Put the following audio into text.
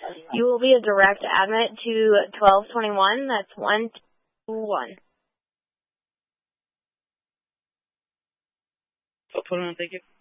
You will be a direct admit to 1221. That's 121. I'll put on, thank you.